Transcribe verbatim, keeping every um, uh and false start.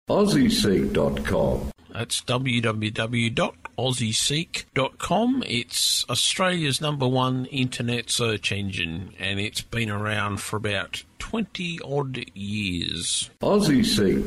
Aussie Seek dot com. That's w w w dot aussie seek dot com. It's Australia's number one internet search engine, and it's been around for about twenty odd years. Aussie Seek